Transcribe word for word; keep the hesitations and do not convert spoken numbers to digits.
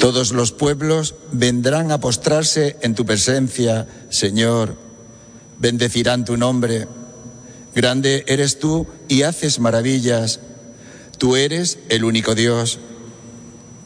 Todos los pueblos vendrán a postrarse en tu presencia, Señor. Bendecirán tu nombre. Grande eres tú y haces maravillas. Tú eres el único Dios.